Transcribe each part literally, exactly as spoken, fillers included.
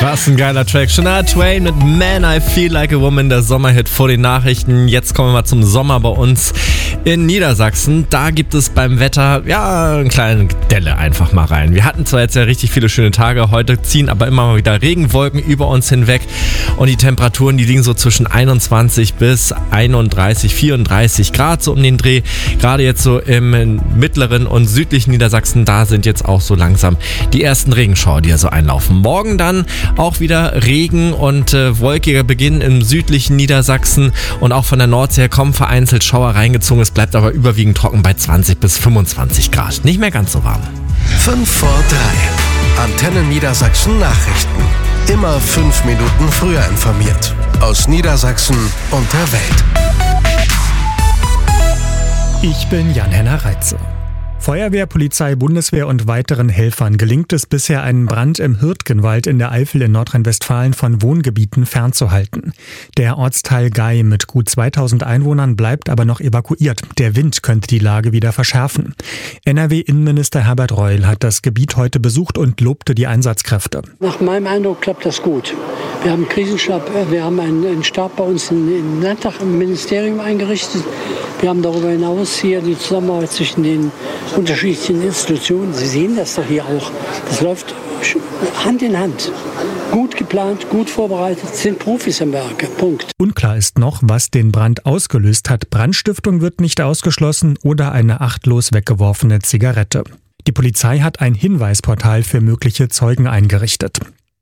Was ein geiler Track. Shania Twain mit Man, I Feel Like a Woman, der Sommerhit vor den Nachrichten. Jetzt kommen wir mal zum Sommer bei uns in Niedersachsen. Da gibt es beim Wetter, ja, eine kleine Delle einfach mal rein. Wir hatten zwar jetzt ja richtig viele schöne Tage, heute ziehen aber immer mal wieder Regenwolken über uns hinweg und die Temperaturen, die liegen so zwischen einundzwanzig bis einunddreißig, vierunddreißig Grad so um den Dreh. Gerade jetzt so im mittleren und südlichen Niedersachsen, da sind jetzt auch so langsam die ersten Regenschauer, die ja so einlaufen. Morgen dann auch wieder Regen und äh, wolkiger Beginn im südlichen Niedersachsen und auch von der Nordsee her kommen vereinzelt Schauer reingezogen. Es bleibt aber überwiegend trocken bei zwanzig bis fünfundzwanzig Grad. Nicht mehr ganz so warm. fünf vor drei. Antenne Niedersachsen Nachrichten. Immer fünf Minuten früher informiert. Aus Niedersachsen und der Welt. Ich bin Jan-Henner Reitze. Feuerwehr, Polizei, Bundeswehr und weiteren Helfern gelingt es bisher, einen Brand im Hürtgenwald in der Eifel in Nordrhein-Westfalen von Wohngebieten fernzuhalten. Der Ortsteil Gei mit gut zweitausend Einwohnern bleibt aber noch evakuiert. Der Wind könnte die Lage wieder verschärfen. N R W-Innenminister Herbert Reul hat das Gebiet heute besucht und lobte die Einsatzkräfte. Nach meinem Eindruck klappt das gut. Wir haben einen Krisenstab, wir haben einen Stab bei uns im Landtag, im Ministerium eingerichtet. Wir haben darüber hinaus hier die Zusammenarbeit zwischen den unterschiedlichen Institutionen. Sie sehen das doch hier auch. Das läuft Hand in Hand. Gut geplant, gut vorbereitet, sind Profis am Werke. Punkt. Unklar ist noch, was den Brand ausgelöst hat. Brandstiftung wird nicht ausgeschlossen oder eine achtlos weggeworfene Zigarette. Die Polizei hat ein Hinweisportal für mögliche Zeugen eingerichtet.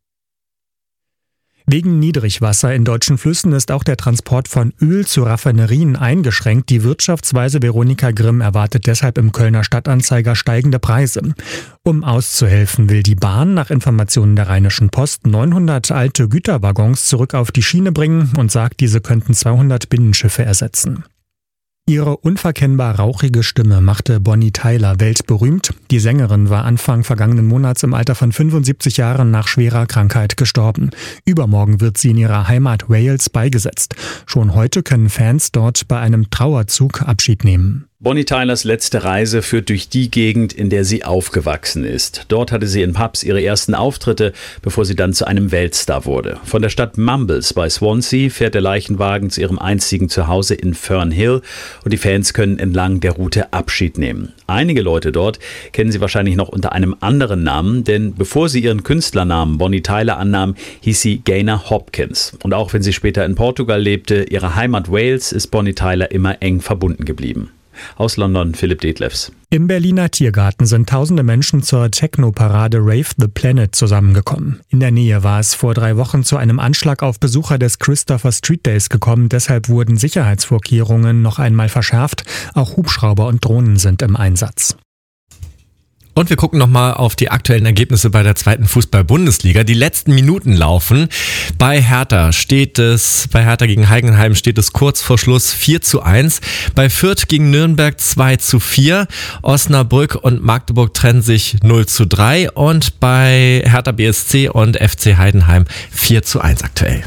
Wegen Niedrigwasser in deutschen Flüssen ist auch der Transport von Öl zu Raffinerien eingeschränkt. Die Wirtschaftsweise Veronika Grimm erwartet deshalb im Kölner Stadtanzeiger steigende Preise. Um auszuhelfen, will die Bahn nach Informationen der Rheinischen Post neunhundert alte Güterwaggons zurück auf die Schiene bringen und sagt, diese könnten zweihundert Binnenschiffe ersetzen. Ihre unverkennbar rauchige Stimme machte Bonnie Tyler weltberühmt. Die Sängerin war Anfang vergangenen Monats im Alter von fünfundsiebzig Jahren nach schwerer Krankheit gestorben. Übermorgen wird sie in ihrer Heimat Wales beigesetzt. Schon heute können Fans dort bei einem Trauerzug Abschied nehmen. Bonnie Tylers letzte Reise führt durch die Gegend, in der sie aufgewachsen ist. Dort hatte sie in Pubs ihre ersten Auftritte, bevor sie dann zu einem Weltstar wurde. Von der Stadt Mumbles bei Swansea fährt der Leichenwagen zu ihrem einzigen Zuhause in Fernhill und die Fans können entlang der Route Abschied nehmen. Einige Leute dort kennen sie wahrscheinlich noch unter einem anderen Namen, denn bevor sie ihren Künstlernamen Bonnie Tyler annahm, hieß sie Gaynor Hopkins. Und auch wenn sie später in Portugal lebte, ihrer Heimat Wales ist Bonnie Tyler immer eng verbunden geblieben. Aus London, Philipp Detlefs. Im Berliner Tiergarten sind tausende Menschen zur Techno-Parade Rave the Planet zusammengekommen. In der Nähe war es vor drei Wochen zu einem Anschlag auf Besucher des Christopher Street Days gekommen. Deshalb wurden Sicherheitsvorkehrungen noch einmal verschärft. Auch Hubschrauber und Drohnen sind im Einsatz. Und wir gucken nochmal auf die aktuellen Ergebnisse bei der zweiten Fußball-Bundesliga. Die letzten Minuten laufen. Bei Hertha steht es, bei Hertha gegen Heidenheim steht es kurz vor Schluss vier zu eins. Bei Fürth gegen Nürnberg zwei zu vier. Osnabrück und Magdeburg trennen sich null zu drei. Und bei Hertha B S C und F C Heidenheim vier zu eins aktuell.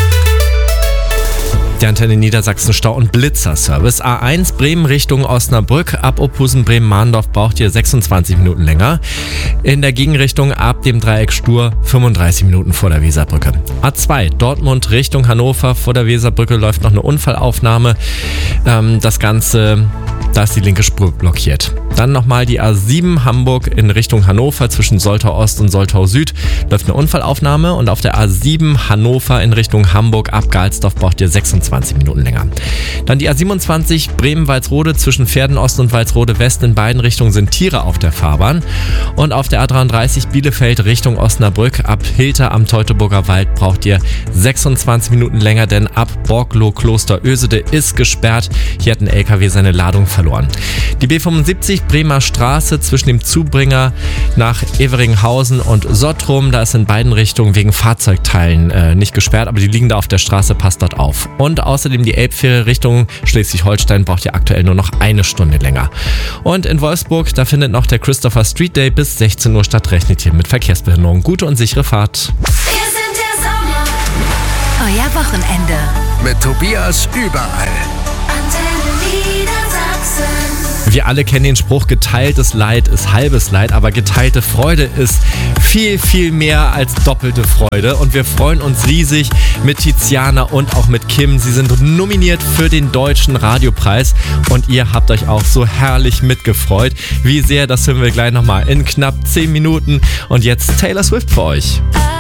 Der Antenne Niedersachsen Stau- und Blitzer-Service. A eins Bremen Richtung Osnabrück. Ab Opusen Bremen-Mahndorf braucht ihr sechsundzwanzig Minuten länger. In der Gegenrichtung ab dem Dreieck Stur fünfunddreißig Minuten vor der Weserbrücke. A zwei Dortmund Richtung Hannover. Vor der Weserbrücke läuft noch eine Unfallaufnahme. Ähm, das Ganze, da ist die linke Spur blockiert. Dann nochmal die A sieben Hamburg in Richtung Hannover zwischen Soltau Ost und Soltau Süd. Läuft eine Unfallaufnahme. Und auf der A sieben Hannover in Richtung Hamburg ab Galsdorf braucht ihr sechsundzwanzig Minuten länger. Dann die A siebenundzwanzig Bremen-Walsrode zwischen Pferden-Ost und Walsrode-West. In beiden Richtungen sind Tiere auf der Fahrbahn. Und auf der A dreiunddreißig Bielefeld Richtung Osnabrück ab Hilter am Teutoburger Wald braucht ihr sechsundzwanzig Minuten länger, denn ab Borgloh Kloster Ösede ist gesperrt. Hier hat ein L K W seine Ladung verloren. Die B fünfundsiebzig Bremer Straße zwischen dem Zubringer nach Everinghausen und Sottrum. Da ist in beiden Richtungen wegen Fahrzeugteilen äh, nicht gesperrt, aber die liegen da auf der Straße, passt dort auf. Und außerdem die Elbfähre Richtung Schleswig-Holstein braucht ihr aktuell nur noch eine Stunde länger. Und in Wolfsburg, da findet noch der Christopher Street Day bis sechzehn Uhr statt. Rechnet hier mit Verkehrsbehinderung. Gute und sichere Fahrt. Wir sind der Sommer. Euer Wochenende. Mit Tobias überall. Antenne Niedersachsen. Wir alle kennen den Spruch, geteiltes Leid ist halbes Leid, aber geteilte Freude ist viel, viel mehr als doppelte Freude. Und wir freuen uns riesig mit Tiziana und auch mit Kim. Sie sind nominiert für den Deutschen Radiopreis und ihr habt euch auch so herrlich mitgefreut. Wie sehr, das hören wir gleich nochmal in knapp zehn Minuten. Und jetzt Taylor Swift für euch.